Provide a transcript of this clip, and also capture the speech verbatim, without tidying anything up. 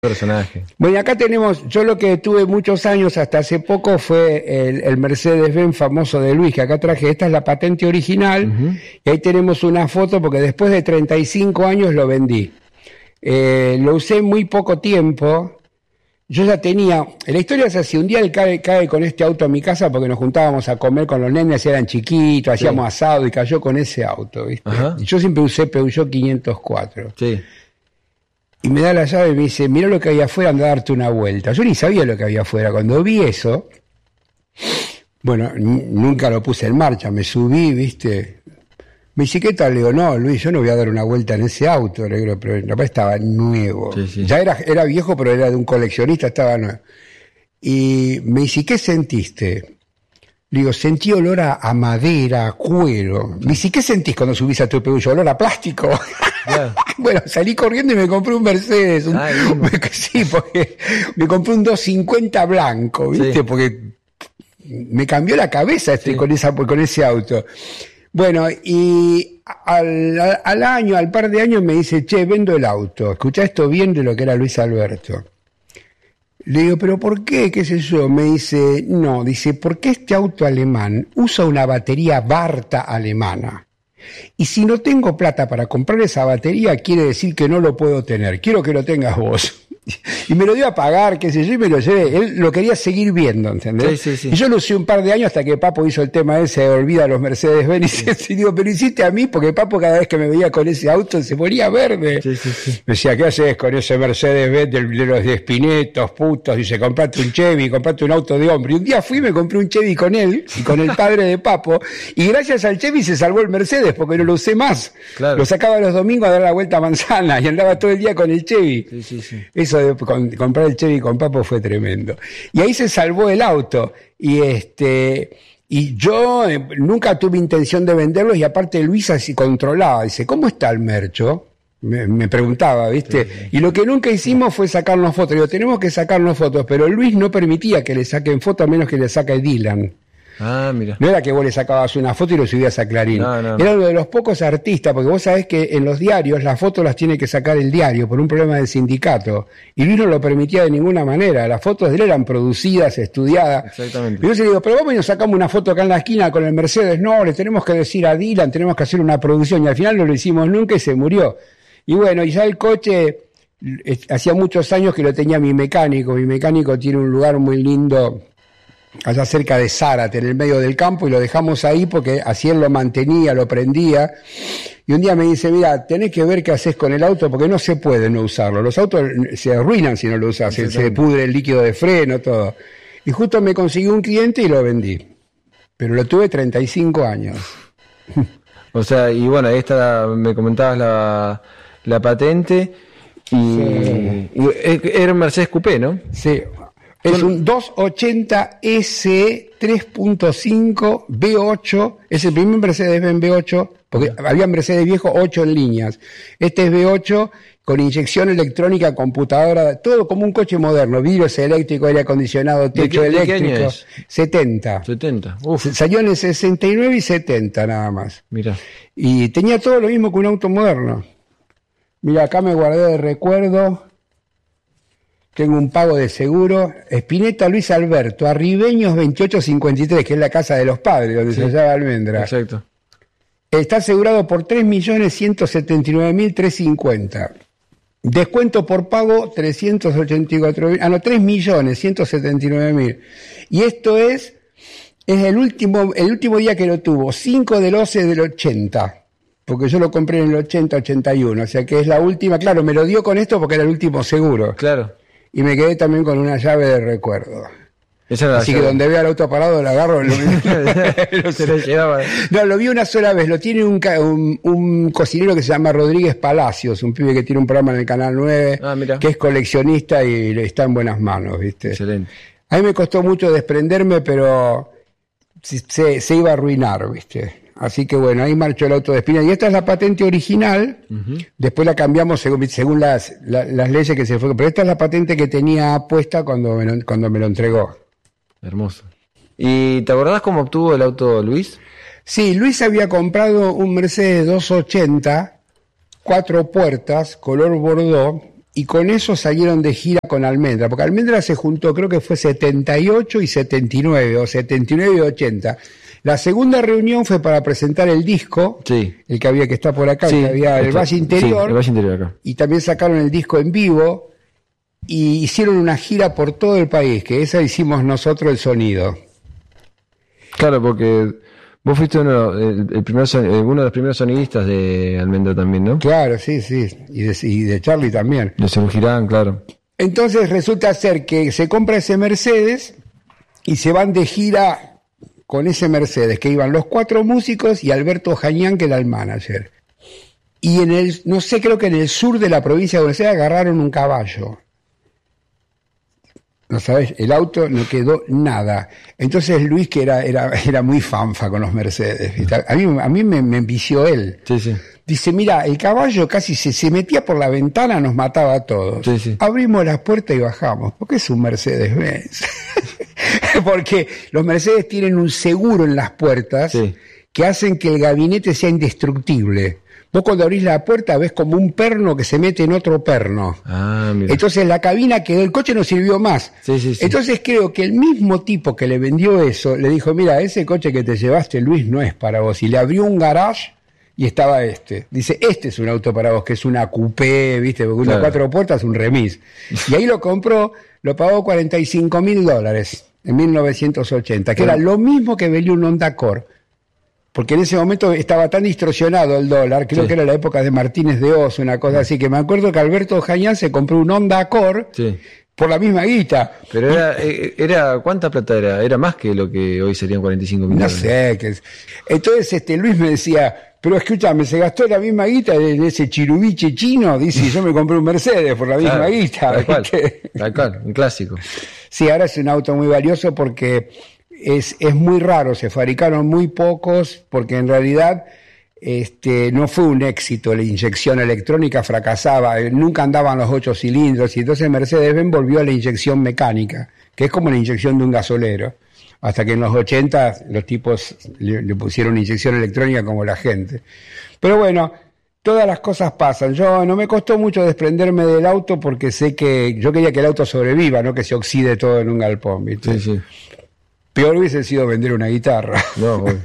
Personaje. Bueno, acá tenemos, yo lo que tuve muchos años hasta hace poco fue el, el Mercedes-Benz famoso de Luis, que acá traje, esta es la patente original, uh-huh. Y ahí tenemos una foto porque después de treinta y cinco años lo vendí. Eh, lo usé muy poco tiempo, yo ya tenía, la historia es así, un día él cae, cae con este auto a mi casa porque nos juntábamos a comer con los nenes, eran chiquitos, sí. Hacíamos asado y cayó con ese auto, ¿viste? Uh-huh. Y yo siempre usé Peugeot quinientos cuatro. Sí. Y me da la llave y me dice, mirá lo que hay afuera, anda a darte una vuelta. Yo ni sabía lo que había afuera. Cuando vi eso, bueno, n- nunca lo puse en marcha, me subí, ¿viste? Me dice, ¿qué tal? Le digo, no, Luis, yo no voy a dar una vuelta en ese auto. Le digo, pero capaz estaba nuevo. Sí, sí. Ya era, era viejo, pero era de un coleccionista, estaba nuevo. Y me dice, ¿qué sentiste? Le digo, sentí olor a, a madera, a cuero. Me dice, ¿qué sentís cuando subís a tu Peugeot? Olor a plástico. Yeah. Bueno, salí corriendo y me compré un Mercedes. Un, Ay, sí, porque me compré un doscientos cincuenta blanco, ¿viste? Sí. Porque me cambió la cabeza este, sí. con, esa, con ese auto. Bueno, y al, al año, al par de años me dice, che, vendo el auto. Escuchá esto bien de lo que era Luis Alberto. Le digo, ¿pero por qué? ¿Qué sé yo? Me dice, no, dice, porque este auto alemán usa una batería Varta alemana. Y si no tengo plata para comprar esa batería, quiere decir que no lo puedo tener. Quiero que lo tengas vos. Y me lo dio a pagar, qué sé yo, y me lo llevé. Él lo quería seguir viendo, ¿entendés? Sí, sí, sí. Y yo lo usé un par de años hasta que Papo hizo el tema ese de olvida los Mercedes-Benz. Sí. Y digo, pero hiciste a mí, porque Papo cada vez que me veía con ese auto se ponía verde. Sí, sí, sí. Me decía, ¿qué haces con ese Mercedes-Benz de, de los de Espinetos, putos? Dice, comprate un Chevy, comprate un auto de hombre. Y un día fui y me compré un Chevy con él, y con el padre de Papo, y gracias al Chevy se salvó el Mercedes, porque no lo usé más. Claro. Lo sacaba los domingos a dar la vuelta a Manzana, y andaba todo el día con el Chevy. Sí, sí, sí. Eso de con, comprar el Chevy con Papo fue tremendo. Y ahí se salvó el auto. Y este y yo eh, nunca tuve intención de venderlo, y aparte Luis así controlaba. Dice, ¿cómo está el mercho? Me, me preguntaba, ¿viste? Sí, sí. Y lo que nunca hicimos fue sacarnos fotos. Digo, tenemos que sacarnos fotos, pero Luis no permitía que le saquen fotos a menos que le saque Dylan. Ah, mira. No era que vos le sacabas una foto y lo subías a Clarín. No, no, no. Era uno de los pocos artistas, porque vos sabés que en los diarios las fotos las tiene que sacar el diario por un problema del sindicato. Y Luis no lo permitía de ninguna manera. Las fotos de él eran producidas, estudiadas. Exactamente. Y yo le digo, pero vamos y nos sacamos una foto acá en la esquina con el Mercedes. No, le tenemos que decir a Dylan, tenemos que hacer una producción. Y al final no lo hicimos nunca y se murió. Y bueno, y ya el coche, hacía muchos años que lo tenía mi mecánico. Mi mecánico tiene un lugar muy lindo allá cerca de Zárate, en el medio del campo, y lo dejamos ahí porque así él lo mantenía, lo prendía. Y un día me dice, mira, tenés que ver qué haces con el auto porque no se puede no usarlo. Los autos se arruinan si no lo usas, se, se pudre el líquido de freno, todo. Y justo me conseguí un cliente y lo vendí. Pero lo tuve treinta y cinco años. O sea, y bueno, ahí está, me comentabas la, la patente y, sí. y era un Mercedes Coupé, ¿no? Sí. Es un doscientos ochenta S tres punto cinco V ocho, es el primer Mercedes-Benz V ocho, porque había Mercedes viejo ocho en líneas. Este es V ocho con inyección electrónica, computadora, todo como un coche moderno, vidrios eléctricos, aire acondicionado, techo ¿De qué, eléctrico. ¿De qué año es? setenta. setenta. Uf. Salió en el sesenta y nueve y setenta nada más. Mira. Y tenía todo lo mismo que un auto moderno. Mira, acá me guardé de recuerdo. Tengo un pago de seguro. Spinetta Luis Alberto, Arribeños veintiocho cincuenta y tres, que es la casa de los padres, donde sí, se hallaba Almendra. Exacto. Está asegurado por tres millones ciento setenta y nueve mil trescientos cincuenta. Descuento por pago trescientos ochenta y cuatro mil. Ah, no, tres millones ciento setenta y nueve mil. Y esto es, es el último, el último día que lo tuvo, cinco del once del ochenta. Porque yo lo compré en el ochenta ochenta y uno. O sea que es la última. Claro, me lo dio con esto porque era el último seguro. Claro. Y me quedé también con una llave de recuerdo. Esa Así llave. Que donde vea el auto parado lo agarro. Lo, lo se lo llevaba. No, lo vi una sola vez. Lo tiene un, un, un cocinero que se llama Rodríguez Palacios, un pibe que tiene un programa en el Canal nueve, ah, que es coleccionista y está en buenas manos, ¿viste? Excelente. A mí me costó mucho desprenderme, pero se, se iba a arruinar, ¿viste? Así que bueno, ahí marchó el auto de Espina. Y esta es la patente original, uh-huh. Después la cambiamos según, según las, la, las leyes que se fue. Pero esta es la patente que tenía puesta cuando me lo, cuando me lo entregó. Hermoso. ¿Y te acordás cómo obtuvo el auto Luis? Sí, Luis había comprado un Mercedes doscientos ochenta, cuatro puertas, color Bordeaux, y con eso salieron de gira con Almendra, porque Almendra se juntó, creo que fue setenta y ocho y setenta y nueve, o setenta y nueve y ochenta. La segunda reunión fue para presentar el disco, sí. el que había que estar por acá, sí, el que había el esto, Valle Interior, sí, el Valle Interior acá. Y también sacaron el disco en vivo y hicieron una gira por todo el país, que esa hicimos nosotros el sonido. Claro, porque vos fuiste uno, el, el primer son, uno de los primeros sonidistas de Almendra también, ¿no? Claro, sí, sí, y de, y de Charlie también. De Señor Girán, claro. Entonces resulta ser que se compra ese Mercedes y se van de gira con ese Mercedes, que iban los cuatro músicos y Alberto Jañán, que era el manager. Y en el, no sé, creo que en el sur de la provincia de Buenos Aires agarraron un caballo. No sabes, el auto no quedó nada. Entonces Luis, que era, era, era muy fanfa con los Mercedes, ¿viste? A mí, a mí me, me envició él. Sí, sí. Dice, mira, el caballo casi se, se metía por la ventana, nos mataba a todos. Sí, sí. Abrimos las puertas y bajamos. ¿Por qué es un Mercedes-Benz? Porque los Mercedes tienen un seguro en las puertas, sí, que hacen que el gabinete sea indestructible. Vos cuando abrís la puerta ves como un perno que se mete en otro perno. Ah, mira. Entonces la cabina quedó, el coche no sirvió más. Sí, sí, sí. Entonces creo que el mismo tipo que le vendió eso, le dijo, mira, ese coche que te llevaste, Luis, no es para vos. Y le abrió un garage y estaba este. Dice, este es un auto para vos, que es una coupé, ¿viste? Porque una, claro, cuatro puertas, un remis. Y ahí lo compró, lo pagó cuarenta y cinco mil dólares en mil novecientos ochenta, que, bueno, era lo mismo que valía un Honda Accord. Porque en ese momento estaba tan distorsionado el dólar, creo, sí, que era la época de Martínez de Oz, una cosa, sí, así, que me acuerdo que Alberto Jañán se compró un Honda Accord, sí, por la misma guita. Pero era, era, ¿cuánta plata era? Era más que lo que hoy serían cuarenta y cinco mil dólares. No sé. Que es. Entonces este Luis me decía, pero escúchame, se gastó la misma guita de, de ese chirubiche chino, dice, yo me compré un Mercedes por la misma, claro, guita. Tal cual, tal cual, un clásico. Sí, ahora es un auto muy valioso porque es, es muy raro, se fabricaron muy pocos, porque en realidad este, no fue un éxito, la inyección electrónica fracasaba, nunca andaban los ocho cilindros, y entonces Mercedes-Benz volvió a la inyección mecánica, que es como la inyección de un gasolero, hasta que en los ochenta los tipos le, le pusieron inyección electrónica como la gente. Pero bueno, todas las cosas pasan. Yo no me costó mucho desprenderme del auto porque sé que yo quería que el auto sobreviva, no que se oxide todo en un galpón, ¿viste? Sí, sí. Peor hubiese sido vender una guitarra. No, bueno.